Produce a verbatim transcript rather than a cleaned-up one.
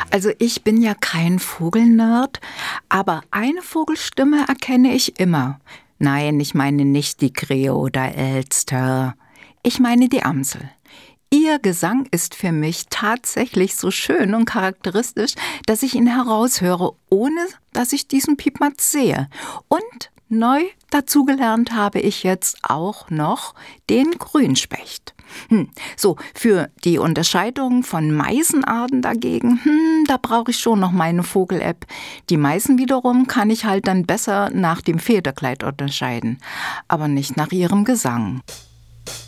Also ich bin ja kein Vogelnerd, aber eine Vogelstimme erkenne ich immer. Nein, ich meine nicht die Krähe oder Elster. Ich meine die Amsel. Ihr Gesang ist für mich tatsächlich so schön und charakteristisch, dass ich ihn heraushöre, ohne dass ich diesen Piepmatz sehe. Und neu dazugelernt habe ich jetzt auch noch den Grünspecht. Hm, so, für die Unterscheidung von Meisenarten dagegen, hm, da brauche ich schon noch meine Vogel-App. Die Meisen wiederum kann ich halt dann besser nach dem Federkleid unterscheiden, aber nicht nach ihrem Gesang.